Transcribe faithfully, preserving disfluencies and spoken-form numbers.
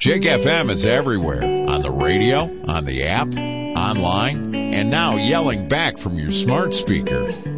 Jake F M is everywhere, on the radio, on the app, online, and now yelling back from your smart speaker.